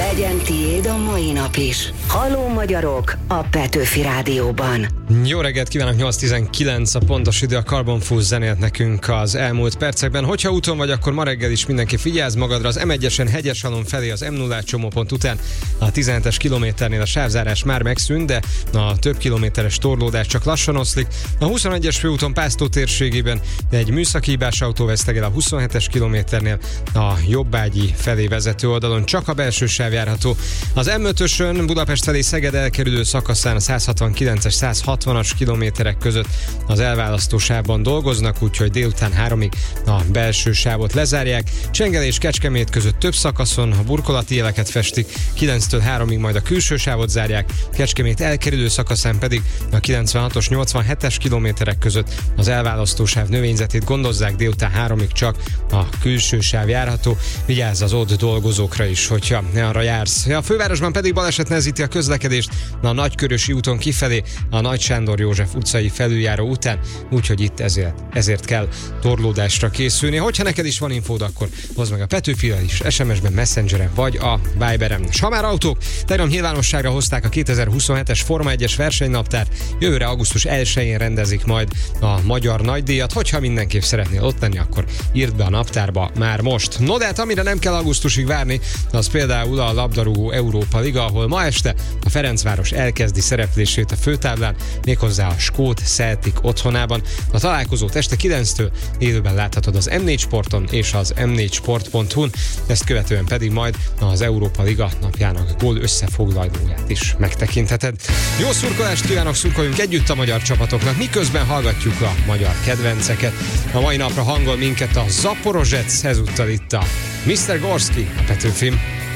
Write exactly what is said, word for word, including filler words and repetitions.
Legyen tiéd a mai nap is. Halló magyarok a Petőfi Rádióban. Jó reggelt kívánok, nyolc tizenkilenc a pontos idő, a Carbon Fuzz zenélt nekünk az elmúlt percekben. Hogyha úton vagy, akkor ma reggel is mindenki vigyázz magadra. Az em egyesen Hegyeshalom felé az em nullás csomópont után a tizenhetes kilométernél a sávzárás már megszűnt, de a több kilométeres torlódás csak lassan oszlik. A huszonegyes főúton Pásztó térségében egy műszaki hibás autó vesztegel a huszonhetes kilométernél, a Jobbágyi felé vezető oldalon csak a belső sáv járható. Az em ötösön Budapest felé Szeged elkerülő szakaszán a száz hatvankilences száz hatvanas kilométerek között az elválasztó sávban dolgoznak, úgyhogy délután háromig a belső sávot lezárják. Csengel és Kecskemét között több szakaszon a burkolati jeleket festik, kilenctől háromig majd a külső sávot zárják, Kecskemét elkerülő szakaszán pedig a kilencvenhatos nyolcvanhetes kilométerek között az elválasztó sáv növényzetét gondozzák, délután háromig csak a külső sáv járható. Vigyázz az ott dolgozókra is, hogyha arra jársz. A fővárosban pedig baleset nehezíti a közlekedést a Nagykörösi úton kifelé, a Nagy Sándor József utcai felüljáró után, úgyhogy itt ezért, ezért kell torlódásra készülni. Hogyha neked is van infód, akkor hozd meg a Petőfire is, es em es-ben, Messengeren vagy a Viberen. S ha már autók, tegnap nyilvánosságra hozták a kétezer-huszonhetes Forma egyes versenynaptárt, jövőre augusztus elsején rendezik majd a magyar nagydíjat. Hogyha mindenképp szeretnél ott lenni, akkor írd be a naptárba már most. No, de hát amire nem kell augusztusig várni, az például a labdarúgó Európa Liga, ahol ma este a Ferencváros elkezdi szereplését a főtáblán, méghozzá a skót Celtic otthonában. A találkozót este kilenctől élőben láthatod az em négy Sporton és az em négy sport pont hu-n, ezt követően pedig majd az Európa Liga napjának gól összefoglalóját is megtekintheted. Jó szurkolást kívánok, szurkoljunk együtt a magyar csapatoknak, miközben hallgatjuk a magyar kedvenceket. A mai napra hangol minket a Zaporozsec, ezúttal itt a miszter Gorski, a Petőfim.